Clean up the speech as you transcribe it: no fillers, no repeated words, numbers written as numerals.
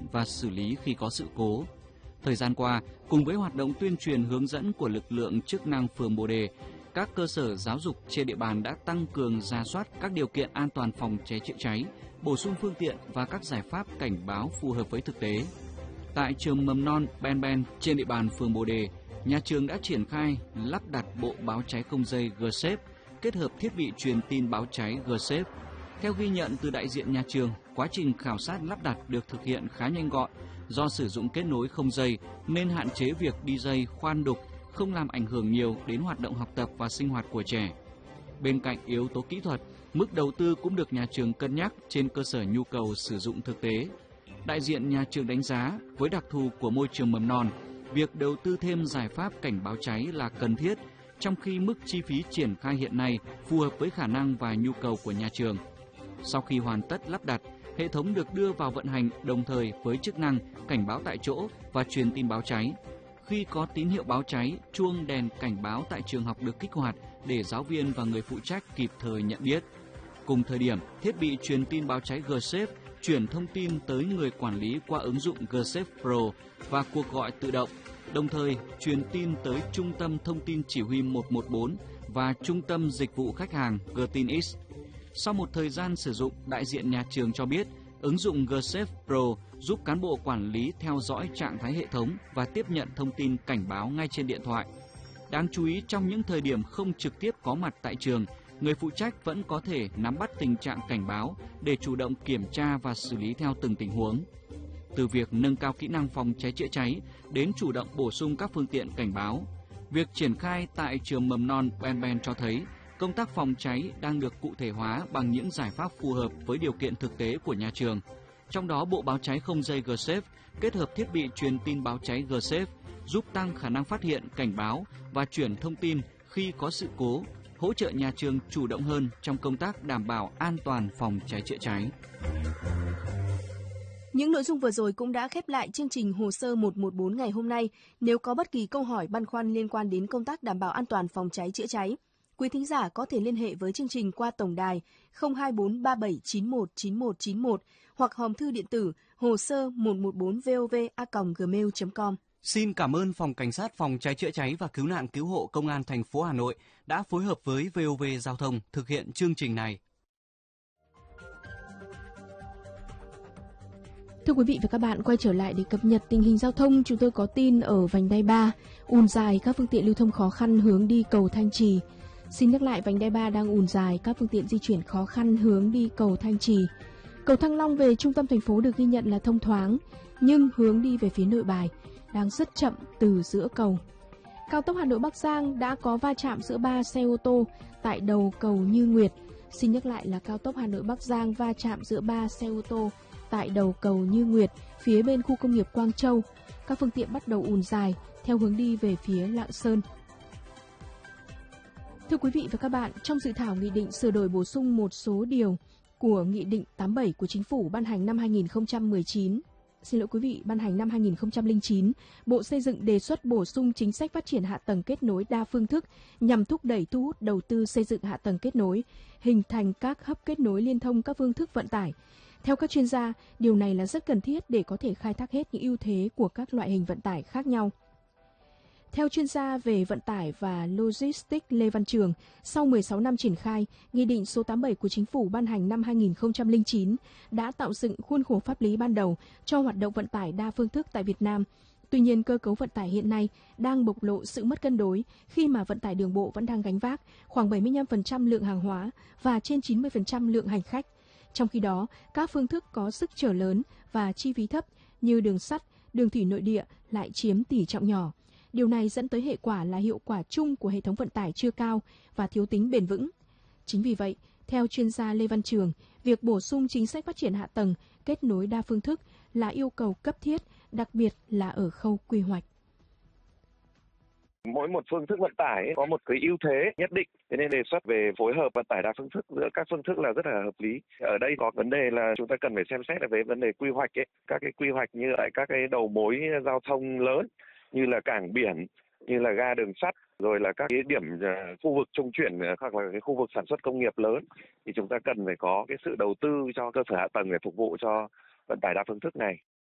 và xử lý khi có sự cố. Thời gian qua, cùng với hoạt động tuyên truyền hướng dẫn của lực lượng chức năng phường Bồ Đề, các cơ sở giáo dục trên địa bàn đã tăng cường rà soát các điều kiện an toàn phòng cháy chữa cháy, bổ sung phương tiện và các giải pháp cảnh báo phù hợp với thực tế. Tại trường mầm non Ben Ben trên địa bàn phường Bồ Đề, nhà trường đã triển khai lắp đặt bộ báo cháy không dây G-Safe kết hợp thiết bị truyền tin báo cháy G-Safe. Theo ghi nhận từ đại diện nhà trường, quá trình khảo sát lắp đặt được thực hiện khá nhanh gọn. Do sử dụng kết nối không dây nên hạn chế việc đi dây khoan đục, không làm ảnh hưởng nhiều đến hoạt động học tập và sinh hoạt của trẻ. Bên cạnh yếu tố kỹ thuật, mức đầu tư cũng được nhà trường cân nhắc trên cơ sở nhu cầu sử dụng thực tế. Đại diện nhà trường đánh giá với đặc thù của môi trường mầm non, việc đầu tư thêm giải pháp cảnh báo cháy là cần thiết, trong khi mức chi phí triển khai hiện nay phù hợp với khả năng và nhu cầu của nhà trường. Sau khi hoàn tất lắp đặt, hệ thống được đưa vào vận hành đồng thời với chức năng cảnh báo tại chỗ và truyền tin báo cháy. Khi có tín hiệu báo cháy, chuông đèn cảnh báo tại trường học được kích hoạt để giáo viên và người phụ trách kịp thời nhận biết. Cùng thời điểm, thiết bị truyền tin báo cháy G-Safe chuyển thông tin tới người quản lý qua ứng dụng G-Safe Pro và cuộc gọi tự động, đồng thời truyền tin tới Trung tâm Thông tin Chỉ huy 114 và Trung tâm Dịch vụ Khách hàng GTINX. Sau một thời gian sử dụng, đại diện nhà trường cho biết, ứng dụng G-Safe Pro giúp cán bộ quản lý theo dõi trạng thái hệ thống và tiếp nhận thông tin cảnh báo ngay trên điện thoại. Đáng chú ý, trong những thời điểm không trực tiếp có mặt tại trường, người phụ trách vẫn có thể nắm bắt tình trạng cảnh báo để chủ động kiểm tra và xử lý theo từng tình huống. Từ việc nâng cao kỹ năng phòng cháy chữa cháy đến chủ động bổ sung các phương tiện cảnh báo, việc triển khai tại trường mầm non Ben Ben cho thấy công tác phòng cháy đang được cụ thể hóa bằng những giải pháp phù hợp với điều kiện thực tế của nhà trường. Trong đó, bộ báo cháy không dây G-Safe kết hợp thiết bị truyền tin báo cháy G-Safe giúp tăng khả năng phát hiện, cảnh báo và chuyển thông tin khi có sự cố, hỗ trợ nhà trường chủ động hơn trong công tác đảm bảo an toàn phòng cháy chữa cháy. Những nội dung vừa rồi cũng đã khép lại chương trình Hồ sơ 114 ngày hôm nay. Nếu có bất kỳ câu hỏi băn khoăn liên quan đến công tác đảm bảo an toàn phòng cháy chữa cháy, quý thính giả có thể liên hệ với chương trình qua tổng đài 02437919191 hoặc hòm thư điện tử hồ sơ 114vov@gmail.com. Xin cảm ơn Phòng Cảnh sát Phòng cháy chữa cháy và Cứu nạn Cứu hộ Công an thành phố Hà Nội đã phối hợp với VOV Giao thông thực hiện chương trình này. Thưa quý vị và các bạn, quay trở lại để cập nhật tình hình giao thông, chúng tôi có tin ở vành đai 3, ùn dài các phương tiện lưu thông khó khăn hướng đi cầu Thanh Trì. Xin nhắc lại, vành đai 3 đang ùn dài các phương tiện di chuyển khó khăn hướng đi cầu Thanh Trì. Cầu Thăng Long về trung tâm thành phố được ghi nhận là thông thoáng, nhưng hướng đi về phía Nội Bài đang rất chậm từ giữa cầu. Cao tốc Hà Nội Bắc Giang đã có va chạm giữa 3 xe ô tô tại đầu cầu Như Nguyệt. Xin nhắc lại là cao tốc Hà Nội Bắc Giang va chạm giữa 3 xe ô tô tại đầu cầu Như Nguyệt phía bên khu công nghiệp Quang Châu. Các phương tiện bắt đầu ùn dài theo hướng đi về phía Lạng Sơn. Thưa quý vị và các bạn, trong dự thảo nghị định sửa đổi bổ sung một số điều của Nghị định 87 của Chính phủ ban hành năm 2019, ban hành năm 2009, Bộ Xây dựng đề xuất bổ sung chính sách phát triển hạ tầng kết nối đa phương thức nhằm thúc đẩy thu hút đầu tư xây dựng hạ tầng kết nối, hình thành các hub kết nối liên thông các phương thức vận tải. Theo các chuyên gia, điều này là rất cần thiết để có thể khai thác hết những ưu thế của các loại hình vận tải khác nhau. Theo chuyên gia về vận tải và logistics Lê Văn Trường, sau 16 năm triển khai, Nghị định số 87 của Chính phủ ban hành năm 2009 đã tạo dựng khuôn khổ pháp lý ban đầu cho hoạt động vận tải đa phương thức tại Việt Nam. Tuy nhiên, cơ cấu vận tải hiện nay đang bộc lộ sự mất cân đối khi mà vận tải đường bộ vẫn đang gánh vác khoảng 75% lượng hàng hóa và trên 90% lượng hành khách. Trong khi đó, các phương thức có sức chở lớn và chi phí thấp như đường sắt, đường thủy nội địa lại chiếm tỷ trọng nhỏ. Điều này dẫn tới hệ quả là hiệu quả chung của hệ thống vận tải chưa cao và thiếu tính bền vững. Chính vì vậy, theo chuyên gia Lê Văn Trường, việc bổ sung chính sách phát triển hạ tầng kết nối đa phương thức là yêu cầu cấp thiết, đặc biệt là ở khâu quy hoạch. Mỗi một phương thức vận tải có một cái ưu thế nhất định, thế nên đề xuất về phối hợp vận tải đa phương thức giữa các phương thức là rất là hợp lý. Ở đây có vấn đề là chúng ta cần phải xem xét về vấn đề quy hoạch các cái quy hoạch như tại các cái đầu mối giao thông lớn như là cảng biển, như là ga đường sắt, rồi là các cái điểm khu vực trung chuyển hoặc là cái khu vực sản xuất công nghiệp lớn, thì chúng ta cần phải có cái sự đầu tư cho cơ sở hạ tầng để phục vụ cho vận tải đa phương thức này.